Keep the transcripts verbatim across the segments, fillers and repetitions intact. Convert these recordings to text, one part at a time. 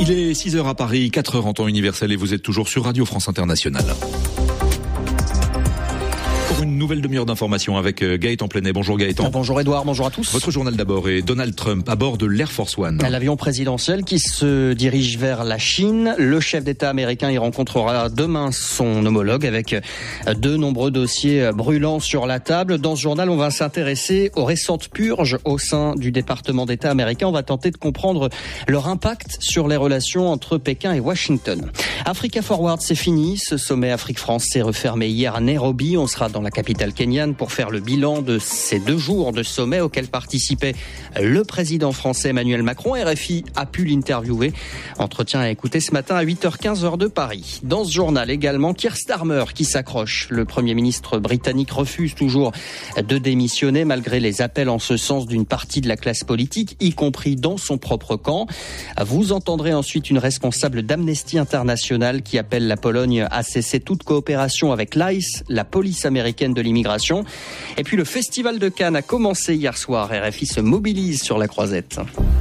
Il est six heures à Paris, quatre heures en temps universel et vous êtes toujours sur Radio France Internationale. Pour une nouvelle demi-heure d'information avec Gaëtan Plenet. Bonjour Gaëtan. Bonjour Edouard, bonjour à tous. Votre journal d'abord est Donald Trump à bord de l'Air Force One. L'avion présidentiel qui se dirige vers la Chine. Le chef d'État américain y rencontrera demain son homologue avec de nombreux dossiers brûlants sur la table. Dans ce journal, on va s'intéresser aux récentes purges au sein du département d'État américain. On va tenter de comprendre leur impact sur les relations entre Pékin et Washington. Africa Forward, c'est fini. Ce sommet Afrique-France s'est refermé hier à Nairobi. On sera dans la capitale kenyane pour faire le bilan de ces deux jours de sommet auxquels participait le président français Emmanuel Macron. R F I a pu l'interviewer. Entretien à écouter ce matin à huit heures quinze heure de Paris. Dans ce journal également, Keir Starmer qui s'accroche. Le Premier ministre britannique refuse toujours de démissionner malgré les appels en ce sens d'une partie de la classe politique, y compris dans son propre camp. Vous entendrez ensuite une responsable d'Amnesty International qui appelle la Pologne à cesser toute coopération avec l'I C E, la police américaine de l'immigration. Et puis le Festival de Cannes a commencé hier soir. R F I se mobilise sur la croisette.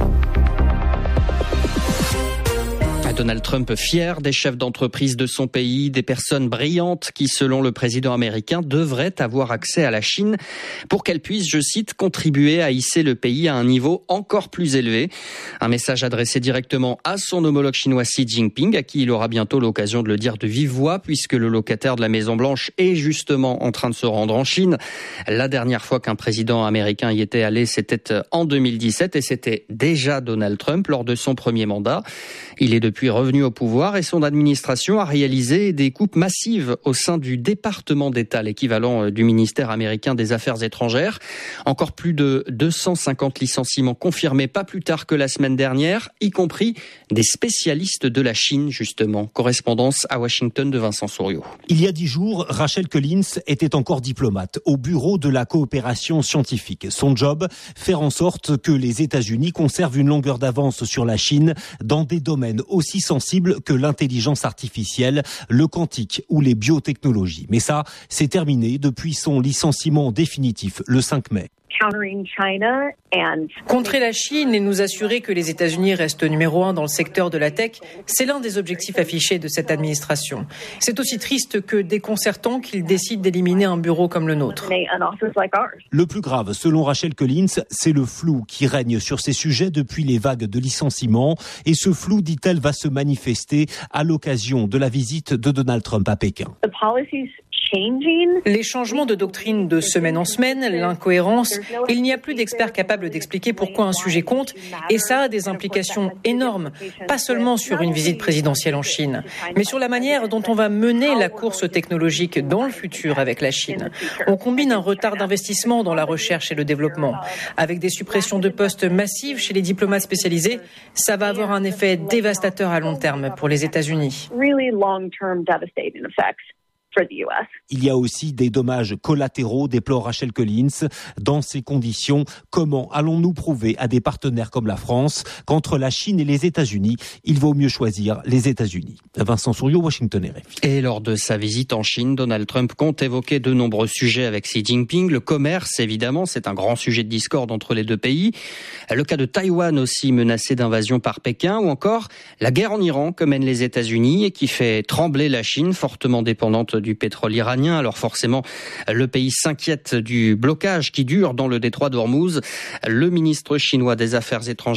Donald Trump fier des chefs d'entreprise de son pays, des personnes brillantes qui, selon le président américain, devraient avoir accès à la Chine pour qu'elle puisse, je cite, contribuer à hisser le pays à un niveau encore plus élevé. Un message adressé directement à son homologue chinois Xi Jinping, à qui il aura bientôt l'occasion de le dire de vive voix, puisque le locataire de la Maison-Blanche est justement en train de se rendre en Chine. La dernière fois qu'un président américain y était allé, c'était en deux mille dix-sept et c'était déjà Donald Trump lors de son premier mandat. Il est depuis revenu au pouvoir et son administration a réalisé des coupes massives au sein du département d'État, l'équivalent du ministère américain des Affaires étrangères. Encore plus de deux cent cinquante licenciements confirmés pas plus tard que la semaine dernière, y compris des spécialistes de la Chine, justement. Correspondance à Washington de Vincent Souriau. Il y a dix jours, Rachel Collins était encore diplomate au bureau de la coopération scientifique. Son job, faire en sorte que les États-Unis conservent une longueur d'avance sur la Chine dans des domaines aussi sensibles que l'intelligence artificielle, le quantique ou les biotechnologies. Mais ça, c'est terminé depuis son licenciement définitif le cinq mai. Contrer la Chine et nous assurer que les États-Unis restent numéro un dans le secteur de la tech, c'est l'un des objectifs affichés de cette administration. C'est aussi triste que déconcertant qu'ils décident d'éliminer un bureau comme le nôtre. Le plus grave, selon Rachel Collins, c'est le flou qui règne sur ces sujets depuis les vagues de licenciements. Et ce flou, dit-elle, va se manifester à l'occasion de la visite de Donald Trump à Pékin. Les changements de doctrine de semaine en semaine, l'incohérence, il n'y a plus d'experts capables d'expliquer pourquoi un sujet compte et ça a des implications énormes, pas seulement sur une visite présidentielle en Chine, mais sur la manière dont on va mener la course technologique dans le futur avec la Chine. On combine un retard d'investissement dans la recherche et le développement. Avec des suppressions de postes massives chez les diplomates spécialisés, ça va avoir un effet dévastateur à long terme pour les États-Unis. Il y a aussi des dommages collatéraux, déplore Rachel Collins. Dans ces conditions, comment allons-nous prouver à des partenaires comme la France qu'entre la Chine et les États-Unis, il vaut mieux choisir les États-Unis? Vincent Souriau, Washington R F I. Et lors de sa visite en Chine, Donald Trump compte évoquer de nombreux sujets avec Xi Jinping. Le commerce, évidemment, c'est un grand sujet de discorde entre les deux pays. Le cas de Taïwan aussi menacé d'invasion par Pékin, ou encore la guerre en Iran que mènent les États-Unis et qui fait trembler la Chine, fortement dépendante du pétrole iranien. Alors forcément, le pays s'inquiète du blocage qui dure dans le détroit d'Ormuz. Le ministre chinois des Affaires étrangères